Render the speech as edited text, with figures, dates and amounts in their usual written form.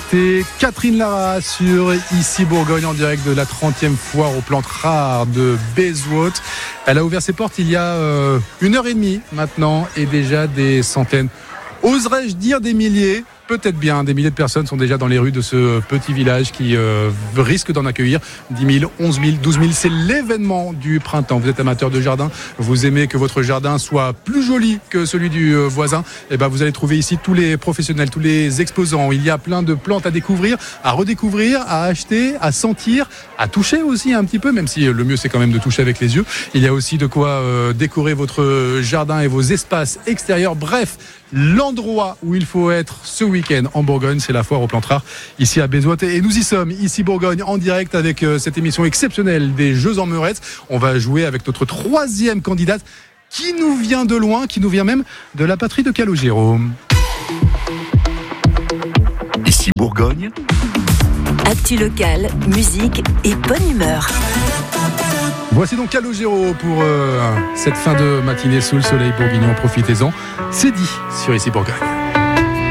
C'était Catherine Lara sur Ici Bourgogne en direct de la 30e foire aux plantes rares de Bayswater. Elle a ouvert ses portes il y a 1h30 maintenant et déjà des centaines, oserais-je dire des milliers, peut-être bien, des milliers de personnes sont déjà dans les rues de ce petit village qui risque d'en accueillir 10 000, 11 000, 12 000. C'est l'événement du printemps. Vous êtes amateur de jardin, vous aimez que votre jardin soit plus joli que celui du voisin, et ben vous allez trouver ici tous les professionnels, tous les exposants. Il y a plein de plantes à découvrir, à redécouvrir, à acheter, à sentir, à toucher aussi un petit peu, même si le mieux c'est quand même de toucher avec les yeux. Il y a aussi de quoi décorer votre jardin et vos espaces extérieurs. Bref, l'endroit où il faut être ce week-end en Bourgogne, c'est la foire aux plantes rares ici à Bayswater. Et nous y sommes, ici Bourgogne, en direct avec cette émission exceptionnelle des Jeux en Meurette. On va jouer avec notre 3e candidate qui nous vient de loin, qui nous vient même de la patrie de Calogero. Ici Bourgogne. Actu locale, musique et bonne humeur. Voici donc Calogero pour cette fin de matinée sous le soleil bourguignon. Profitez-en. C'est dit sur Ici Bourgogne.